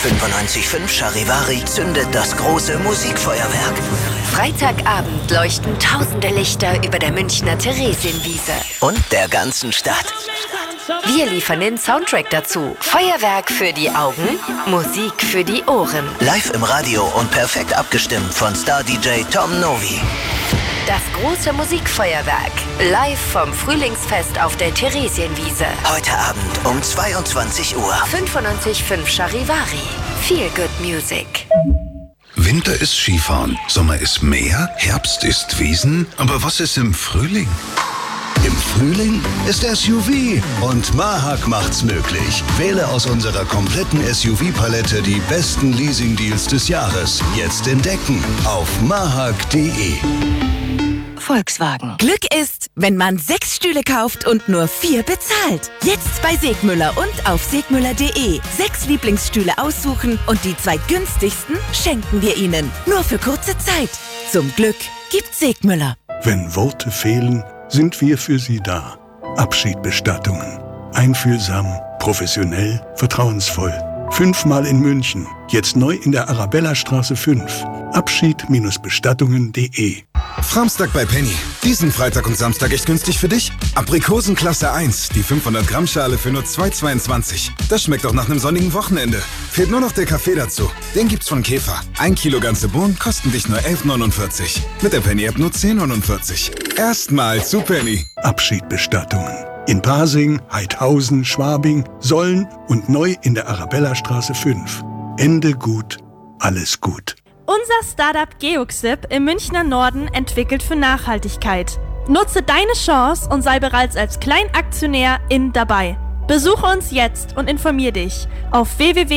95.5 Charivari zündet das große Musikfeuerwerk. Freitagabend leuchten tausende Lichter über der Münchner Theresienwiese. Und der ganzen Stadt. Wir liefern den Soundtrack dazu. Feuerwerk für die Augen, Musik für die Ohren. Live im Radio und perfekt abgestimmt von Star-DJ Tom Novi. Das große Musikfeuerwerk. Live vom Frühlingsfest auf der Theresienwiese. Heute Abend um 22 Uhr. 95.5 Charivari. Feel good music. Winter ist Skifahren, Sommer ist Meer, Herbst ist Wiesen. Aber was ist im Frühling? Im Frühling ist SUV und Mahak macht's möglich. Wähle aus unserer kompletten SUV-Palette die besten Leasing-Deals des Jahres. Jetzt entdecken auf mahak.de. Volkswagen. Glück ist, wenn man 6 Stühle kauft und nur 4 bezahlt. Jetzt bei Segmüller und auf segmüller.de. 6 Lieblingsstühle aussuchen und die 2 günstigsten schenken wir Ihnen. Nur für kurze Zeit. Zum Glück gibt Segmüller. Wenn Worte fehlen, sind wir für Sie da. Abschiedbestattungen. Einfühlsam, professionell, vertrauensvoll. 5-mal in München. Jetzt neu in der Arabellastraße 5. Abschied-bestattungen.de. Framstag bei Penny. Diesen Freitag und Samstag echt günstig für dich. Aprikosen Klasse 1, die 500 Gramm Schale für nur 2,22. Das schmeckt doch nach einem sonnigen Wochenende. Fehlt nur noch der Kaffee dazu. Den gibt's von Käfer. 1 Kilo ganze Bohnen kosten dich nur 11,49. Mit der Penny-App nur 10,49. Erstmal zu Penny. Abschiedbestattungen. In Pasing, Heidhausen, Schwabing, Solln und neu in der Arabellastraße 5. Ende gut, alles gut. Unser Startup Geoxip im Münchner Norden entwickelt für Nachhaltigkeit. Nutze deine Chance und sei bereits als Kleinaktionär dabei. Besuche uns jetzt und informier dich auf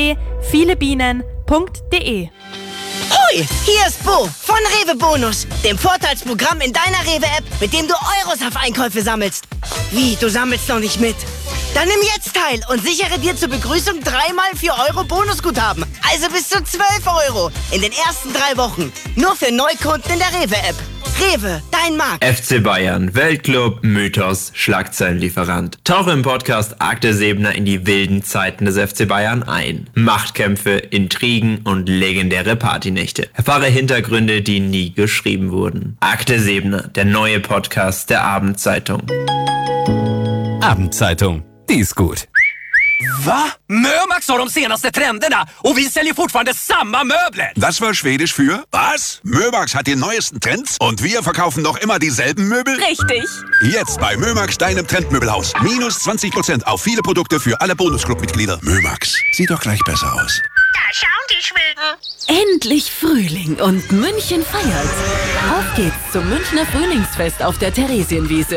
www.vielebienen.de. Hoi, hier ist Bo von Rewe Bonus, dem Vorteilsprogramm in deiner Rewe-App, mit dem du Euros auf Einkäufe sammelst. Wie, du sammelst noch nicht mit? Dann nimm jetzt teil und sichere dir zur Begrüßung 3x 4 Euro Bonusguthaben. Also bis zu 12 Euro in den ersten 3 Wochen. Nur für Neukunden in der Rewe-App. Rewe, dein Markt. FC Bayern, Weltclub, Mythos, Schlagzeilenlieferant. Tauche im Podcast Akte Sebner in die wilden Zeiten des FC Bayern ein. Machtkämpfe, Intrigen und legendäre Partynächte. Erfahre Hintergründe, die nie geschrieben wurden. Akte Sebner, der neue Podcast der Abendzeitung. Abendzeitung, die ist gut. Va? Mömax har de senaste trenderna och vi säljer fortfarande samma möbler. Das war Schwedisch für was? Mömax hat die neuesten Trends und wir verkaufen noch immer dieselben Möbel? Richtig. Jetzt bei Mömax, deinem Trendmöbelhaus. Minus 20% auf viele Produkte für alle Bonusclub-Mitglieder. Mömax, sieht doch gleich besser aus. Da schauen die Schweden. Endlich Frühling und München feiert. Auf geht's zum Münchner Frühlingsfest auf der Theresienwiese.